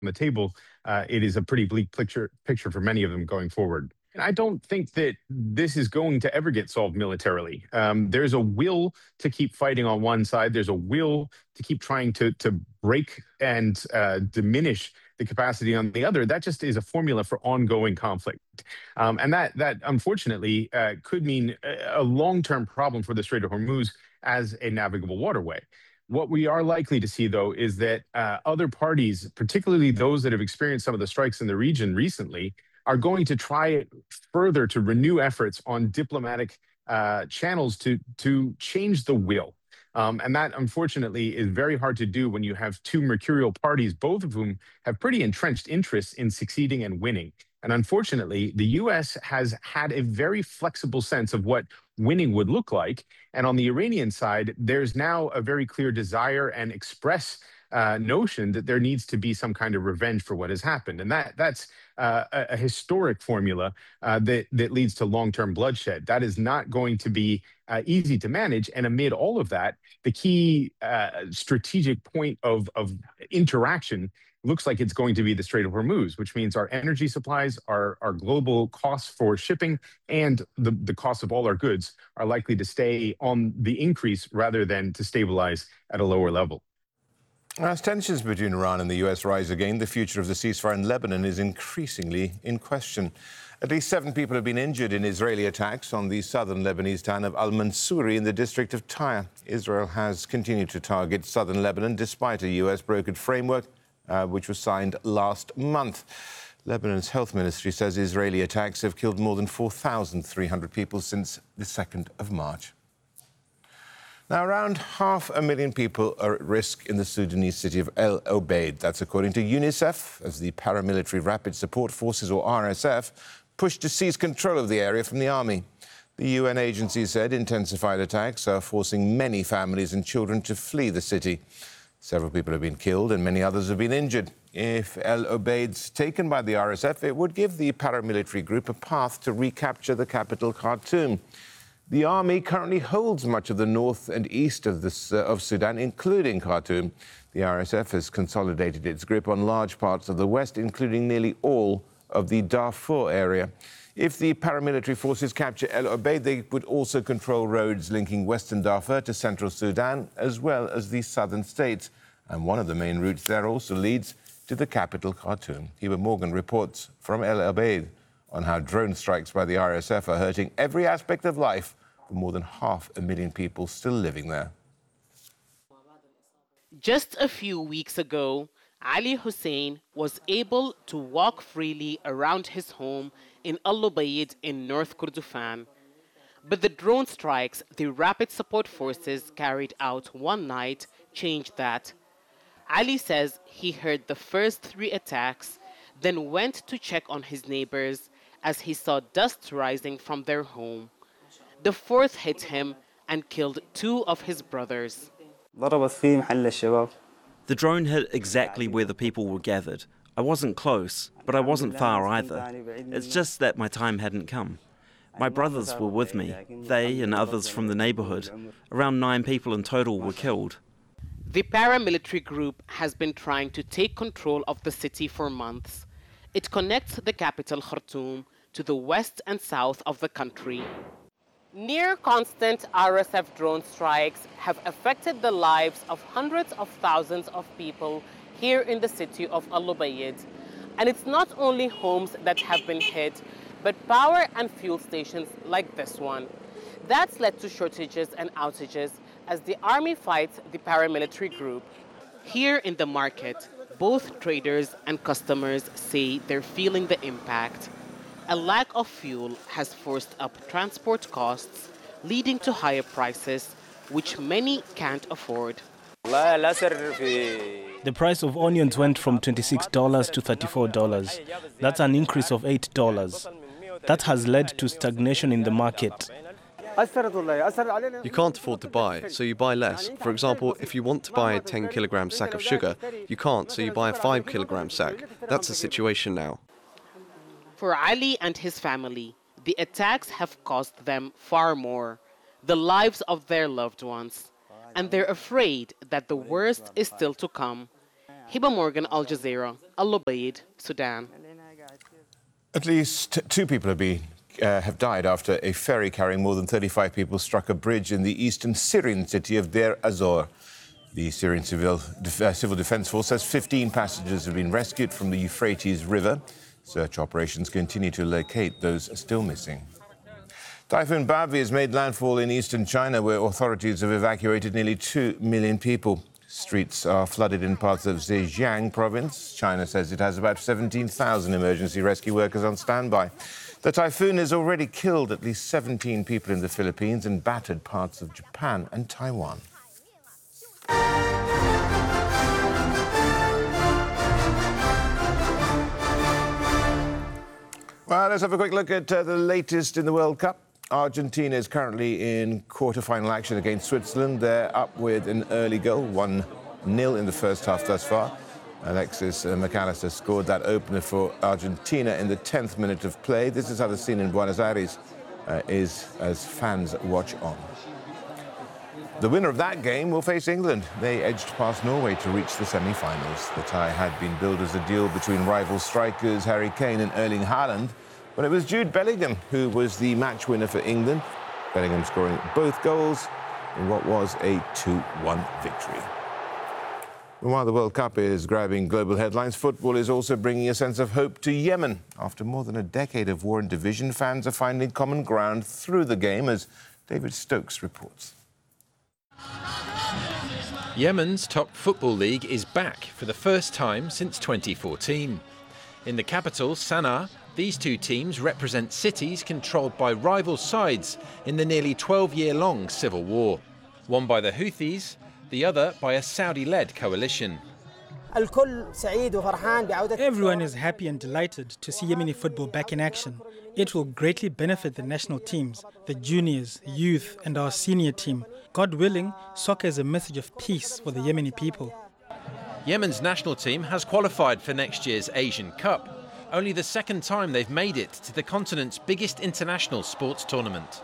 the table, it is a pretty bleak picture for many of them going forward. And I don't think that this is going to ever get solved militarily. There's a will to keep fighting on one side. There's a will to keep trying to break and diminish the capacity on the other. That just is a formula for ongoing conflict, and that unfortunately could mean a long-term problem for the Strait of Hormuz as a navigable waterway. What we are likely to see, though, is that other parties, particularly those that have experienced some of the strikes in the region recently, are going to try further to renew efforts on diplomatic channels to change the will. And that, unfortunately, is very hard to do when you have two mercurial parties, both of whom have pretty entrenched interests in succeeding and winning. And unfortunately, the US has had a very flexible sense of what winning would look like. And on the Iranian side, there's now a very clear desire and express notion that there needs to be some kind of revenge for what has happened. And that's a historic formula that leads to long-term bloodshed. That is not going to be easy to manage. And amid all of that, the key strategic point of interaction looks like it's going to be the Strait of Hormuz, which means our energy supplies, our global costs for shipping, and the cost of all our goods are likely to stay on the increase rather than to stabilize at a lower level. As tensions between Iran and the US rise again, the future of the ceasefire in Lebanon is increasingly in question. At least 7 people have been injured in Israeli attacks on the southern Lebanese town of Al-Mansouri in the district of Tyre. Israel has continued to target southern Lebanon despite a US brokered framework which was signed last month. Lebanon's health ministry says Israeli attacks have killed more than 4,300 people since the 2nd of March. Now, around 500,000 people are at risk in the Sudanese city of El Obeid. That's according to UNICEF, as the Paramilitary Rapid Support Forces, or RSF, push to seize control of the area from the army. The UN agency said intensified attacks are forcing many families and children to flee the city. Several people have been killed and many others have been injured. If El Obeid's taken by the RSF, it would give the paramilitary group a path to recapture the capital, Khartoum. The army currently holds much of the north and east of Sudan, including Khartoum. The RSF has consolidated its grip on large parts of the west, including nearly all of the Darfur area. If the paramilitary forces capture El Obeid, they would also control roads linking western Darfur to central Sudan, as well as the southern states. And one of the main routes there also leads to the capital, Khartoum. Heba Morgan reports from El Obeid on how drone strikes by the RSF are hurting every aspect of life for more than 500,000 people still living there. Just a few weeks ago, Ali Hussein was able to walk freely around his home in Al Obeid in North Kordofan. But the drone strikes the Rapid Support Forces carried out one night changed that. Ali says he heard the first 3 attacks, then went to check on his neighbors as he saw dust rising from their home. The 4th hit him and killed 2 of his brothers. The drone hit exactly where the people were gathered. I wasn't close, but I wasn't far either. It's just that my time hadn't come. My brothers were with me. They and others from the neighborhood. Around 9 people in total were killed. The paramilitary group has been trying to take control of the city for months. It connects the capital, Khartoum, to the west and south of the country. Near constant RSF drone strikes have affected the lives of hundreds of thousands of people here in the city of Al Obeid. And it's not only homes that have been hit, but power and fuel stations like this one. That's led to shortages and outages as the army fights the paramilitary group. Here in the market, both traders and customers say they're feeling the impact. A lack of fuel has forced up transport costs, leading to higher prices, which many can't afford. The price of onions went from $26 to $34. That's an increase of $8. That has led to stagnation in the market. You can't afford to buy, so you buy less. For example, if you want to buy a 10-kilogram sack of sugar, you can't, so you buy a 5-kilogram sack. That's the situation now. For Ali and his family, the attacks have cost them far more, the lives of their loved ones, and they're afraid that the worst is still to come. Hiba Morgan, Al Jazeera, Al Lubaid, Sudan. At least 2 people have died after a ferry carrying more than 35 people struck a bridge in the eastern Syrian city of Deir ez-Zor. The Syrian Civil Defense Force says 15 passengers have been rescued from the Euphrates River. Search operations continue to locate those still missing. Typhoon Bavi has made landfall in eastern China, where authorities have evacuated nearly 2 million people. Streets are flooded in parts of Zhejiang province. China says it has about 17,000 emergency rescue workers on standby. The typhoon has already killed at least 17 people in the Philippines and battered parts of Japan and Taiwan. Well, let's have a quick look at the latest in the World Cup. Argentina is currently in quarter-final action against Switzerland. They're up with an early goal, 1-0 in the first half thus far. Alexis McAllister scored that opener for Argentina in the 10th minute of play. This is how the scene in Buenos Aires is as fans watch on. The winner of that game will face England. They edged past Norway to reach the semi-finals. The tie had been billed as a deal between rival strikers Harry Kane and Erling Haaland, but it was Jude Bellingham who was the match winner for England. Bellingham scoring both goals in what was a 2-1 victory. And while the World Cup is grabbing global headlines, football is also bringing a sense of hope to Yemen. After more than a decade of war and division, fans are finding common ground through the game, as David Stokes reports. Yemen's top football league is back for the first time since 2014. In the capital, Sana'a, these 2 teams represent cities controlled by rival sides in the nearly 12-year-long civil war. One by the Houthis, the other by a Saudi-led coalition. Everyone is happy and delighted to see Yemeni football back in action. It will greatly benefit the national teams, the juniors, youth and our senior team. God willing, soccer is a message of peace for the Yemeni people. Yemen's national team has qualified for next year's Asian Cup. Only the second time they've made it to the continent's biggest international sports tournament.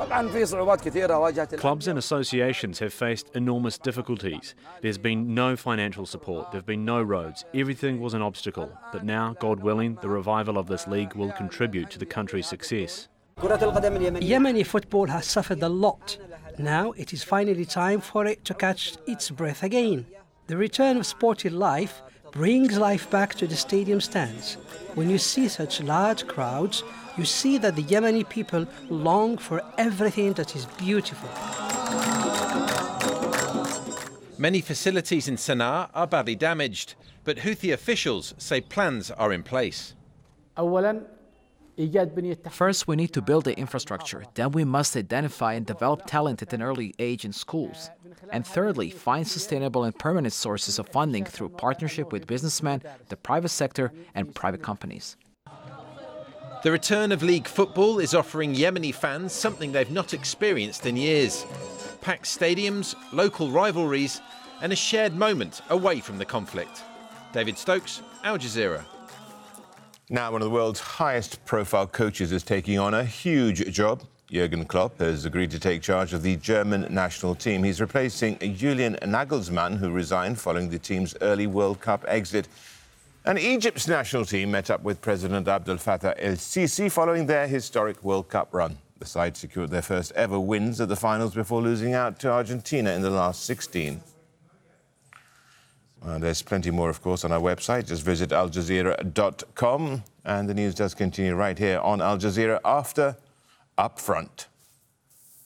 Clubs and associations have faced enormous difficulties. There's been no financial support, there have been no roads, everything was an obstacle. But now, God willing, the revival of this league will contribute to the country's success. Yemeni football has suffered a lot. Now it is finally time for it to catch its breath again. The return of sporting life brings life back to the stadium stands. When you see such large crowds, you see that the Yemeni people long for everything that is beautiful. Many facilities in Sana'a are badly damaged, but Houthi officials say plans are in place. First, we need to build the infrastructure. Then we must identify and develop talent at an early age in schools. And thirdly, find sustainable and permanent sources of funding through partnership with businessmen, the private sector and private companies. The return of league football is offering Yemeni fans something they've not experienced in years. Packed stadiums, local rivalries and a shared moment away from the conflict. David Stokes, Al Jazeera. Now, one of the world's highest profile coaches is taking on a huge job. Jurgen Klopp has agreed to take charge of the German national team. He's replacing Julian Nagelsmann, who resigned following the team's early World Cup exit. And Egypt's national team met up with President Abdel Fattah el-Sisi following their historic World Cup run. The side secured their first ever wins at the finals before losing out to Argentina in the last 16. There's plenty more, of course, on our website. Just visit aljazeera.com. And the news does continue right here on Al Jazeera after Up Front.